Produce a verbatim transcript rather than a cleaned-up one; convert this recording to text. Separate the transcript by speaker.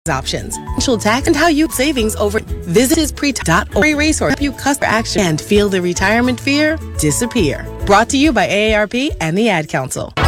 Speaker 1: options, financial tax, and how you savings over. Visit his pre dot org resource help you customer action and feel the retirement fear disappear. Brought to you by A A R P and the Ad Council.